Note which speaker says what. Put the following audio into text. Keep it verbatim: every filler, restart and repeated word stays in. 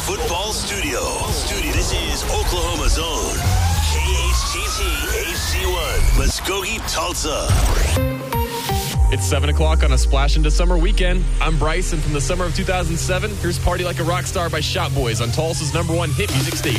Speaker 1: Football Studio. Studio. This is Oklahoma's own K H T T H C one, Muskogee, Tulsa.
Speaker 2: It's seven o'clock on a Splash into Summer weekend. I'm Bryce, and from the summer of two thousand seven, here's Party Like a Rock Star by Shop Boys on Tulsa's number one hit music station.